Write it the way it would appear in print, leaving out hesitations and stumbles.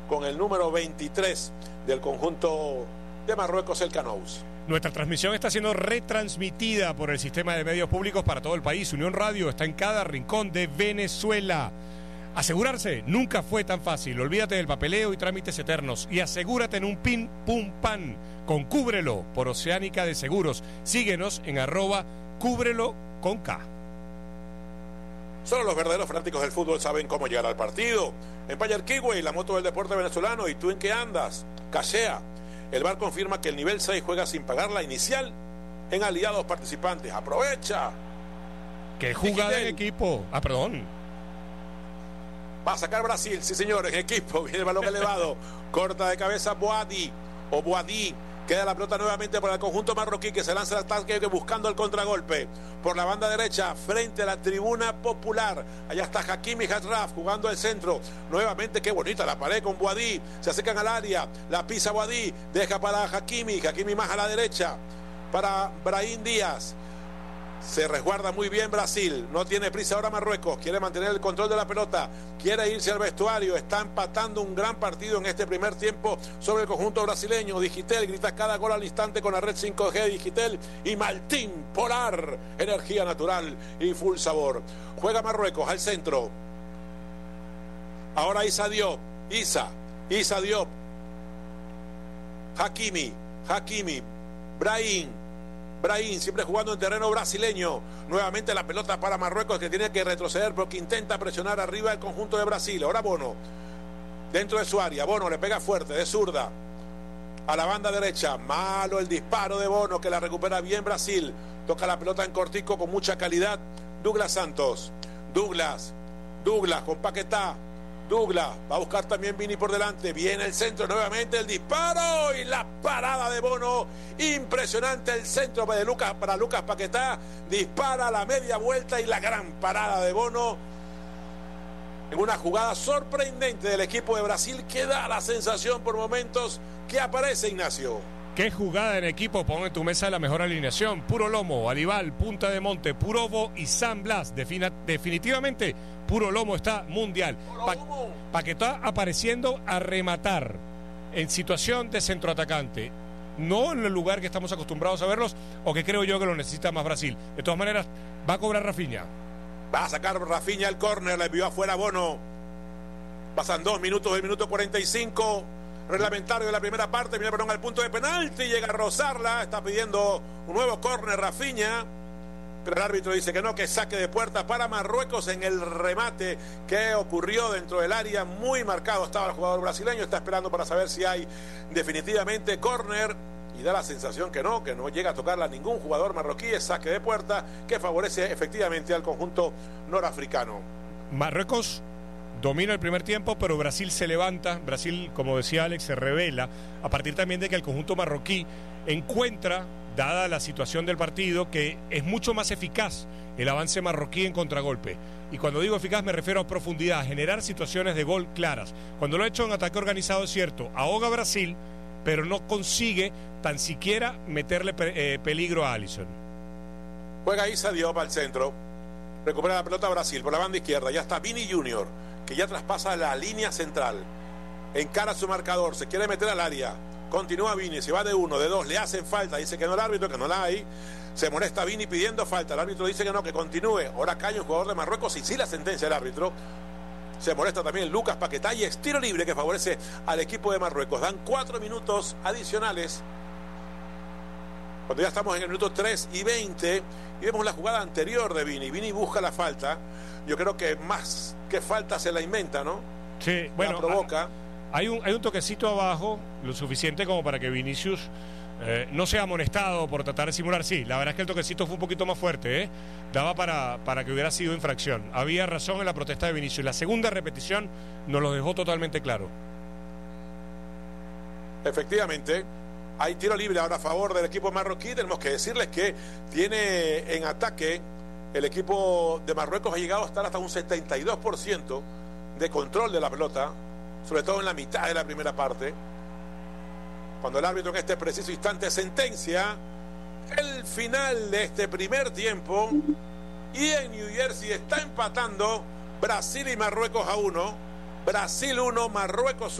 con el número 23 del conjunto de Marruecos, el Canous. Nuestra transmisión está siendo retransmitida por el sistema de medios públicos para todo el país. Unión Radio está en cada rincón de Venezuela. Asegurarse nunca fue tan fácil. Olvídate del papeleo y trámites eternos y asegúrate en un pin pum pan con Cúbrelo por Oceánica de Seguros. Síguenos en @cúbrelo con K. Solo los verdaderos fanáticos del fútbol saben cómo llegar al partido. Empire Kiway, la moto del deporte venezolano. ¿Y tú en qué andas? Cachea. El bar confirma que el nivel 6 juega sin pagar la inicial en aliados participantes. ¡Aprovecha! ¡Qué jugada en equipo! Perdón. Va a sacar Brasil, sí señores, en equipo. Viene el balón elevado. Corta de cabeza Boadi. Queda la pelota nuevamente por el conjunto marroquí, que se lanza al ataque buscando el contragolpe. Por la banda derecha, frente a la tribuna popular. Allá está Hakimi Hatraf jugando el centro. Nuevamente, qué bonita la pared con Boadi. Se acercan al área. La pisa Boadi. Deja para Hakimi. Hakimi más a la derecha. Para Brahim Díaz. Se resguarda muy bien Brasil. No tiene prisa ahora Marruecos. Quiere mantener el control de la pelota. Quiere irse al vestuario. Está empatando un gran partido en este primer tiempo sobre el conjunto brasileño. Digitel grita cada gol al instante con la red 5G Digitel y Maltín Polar. Energía natural y full sabor. Juega Marruecos al centro. Ahora Issa Diop. Issa Diop. Hakimi. Brahim siempre jugando en terreno brasileño. Nuevamente la pelota para Marruecos, que tiene que retroceder porque intenta presionar arriba el conjunto de Brasil. Ahora Bono, dentro de su área. Bono le pega fuerte, de zurda. A la banda derecha. Malo el disparo de Bono, que la recupera bien Brasil. Toca la pelota en cortico con mucha calidad Douglas Santos. Douglas con Paquetá. Douglas va a buscar también Vini por delante. Viene el centro nuevamente, el disparo y la parada de Bono. Impresionante el centro para Lucas Paquetá. Dispara a la media vuelta y la gran parada de Bono. En una jugada sorprendente del equipo de Brasil, que da la sensación por momentos que aparece Ignacio. Qué jugada en equipo. Pon en tu mesa la mejor alineación. Puro lomo, Alibal, Punta de Monte, Purobo y San Blas. Definitivamente Puro Lomo está mundial. Paquetá apareciendo a rematar en situación de centroatacante. No en el lugar que estamos acostumbrados a verlos, o que creo yo que lo necesita más Brasil. De todas maneras, va a cobrar Rafinha. Va a sacar Rafinha el córner, le envió afuera Bono. Pasan 2 minutos del minuto 45 reglamentario de la primera parte. Viene al punto de penalti, llega a rozarla. Está pidiendo un nuevo córner Rafinha, pero el árbitro dice que no, que saque de puerta para Marruecos en el remate que ocurrió dentro del área. Muy marcado estaba el jugador brasileño. Está esperando para saber si hay definitivamente córner, y da la sensación que no llega a tocarla ningún jugador marroquí. Es saque de puerta que favorece efectivamente al conjunto norafricano. Marruecos domina el primer tiempo, pero Brasil se levanta. Brasil, como decía Alex, se revela a partir también de que el conjunto marroquí encuentra, dada la situación del partido, que es mucho más eficaz el avance marroquí en contragolpe. Y cuando digo eficaz me refiero a profundidad, a generar situaciones de gol claras. Cuando lo ha hecho en ataque organizado, es cierto, ahoga a Brasil, pero no consigue tan siquiera meterle peligro a Alisson. Juega Issa Diop al centro. Recupera la pelota Brasil por la banda izquierda. Ya está Vini Junior, que ya traspasa la línea central. Encara su marcador, se quiere meter al área. Continúa Vini, se va de 1, de 2, le hacen falta. Dice que no el árbitro, que no la hay. Se molesta Vini pidiendo falta. El árbitro dice que no, que continúe. Ahora cae un jugador de Marruecos y sí la sentencia del árbitro. Se molesta también Lucas Paquetá y es tiro libre que favorece al equipo de Marruecos. Dan 4 minutos adicionales, cuando ya estamos en el minuto 3 y 20, y vemos la jugada anterior de Vini. Vini busca la falta. Yo creo que más que falta se la inventa, ¿no? Sí, bueno, la provoca. Hay un toquecito abajo, lo suficiente como para que Vinicius no sea amonestado por tratar de simular. Sí, la verdad es que el toquecito fue un poquito más fuerte, ¿eh? Daba para que hubiera sido infracción. Había razón en la protesta de Vinicius. La segunda repetición nos lo dejó totalmente claro. Efectivamente, hay tiro libre ahora a favor del equipo marroquí. Tenemos que decirles que tiene en ataque el equipo de Marruecos, ha llegado a estar hasta un 72% de control de la pelota, sobre todo en la mitad de la primera parte. Cuando el árbitro en este preciso instante sentencia el final de este primer tiempo, y en New Jersey está empatando Brasil y Marruecos a 1. Brasil 1, Marruecos 1.